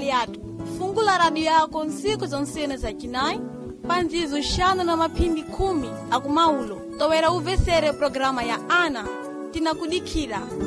yatu. Fungula radio yako nsiku zonsene za Chinai, panzizo shano na mapindi 10 akumaulo. Towera uvesere programa ya Ana, tinakudikira.